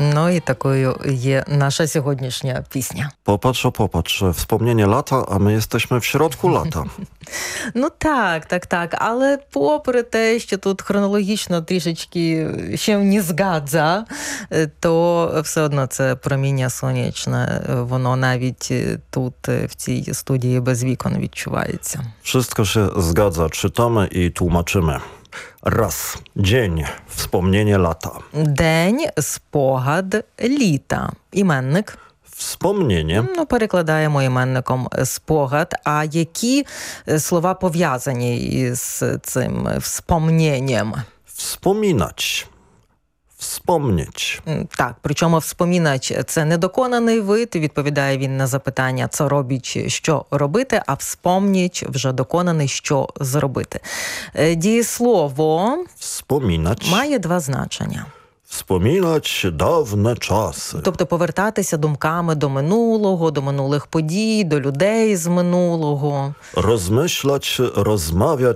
No i такою є наша сьогоднішня пісня. Popatrz, wspomnienie lata, a my jesteśmy w środku lata. Ну так. Але попри те, що тут хронологічно трішечки ще не згадza, то все одно це проміння сонячне, воно навіть тут, в цій студії без вікон відчувається. Wszystko się zgadza, czytamy i tłumaczymy. Raz. Dzień. Wspomnienie lata. День, спогад, літа. Іменник. Wspomnienie. Ну, перекладаємо іменником спогад. А які слова пов'язані із цим вспомненням? Wspominać. Wspomnieć. Так, причому вспомінач – це недоконаний вид, відповідає він на запитання «co robić», що робити, а вспомніч вже доконаний, що зробити. Дієслово Wspominać. має два значення. Wspominać dawne czasy. Тобто повертатися думками до минулого, до минулих подій, до людей з минулого. Rozmyślać, rozmawiać